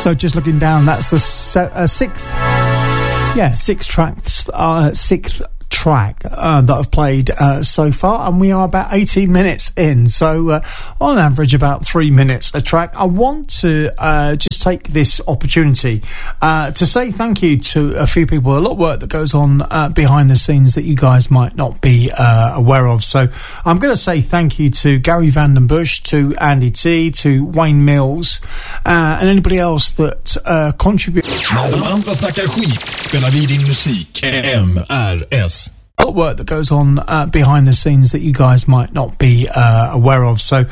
So just looking down, that's the sixth track that I've played so far, and we are about 18 minutes in, so on average about 3 minutes a track. I want to just take this opportunity to say thank you to a few people. A lot of work that goes on behind the scenes that you guys might not be aware of, so I'm going to say thank you to Gary Vandenbush, to Andy T, to Wayne Mills, and anybody else that contributes. När de andra snackar skit spelar vi din musik. MRS. A lot of work that goes on behind the scenes that you guys might not be aware of, so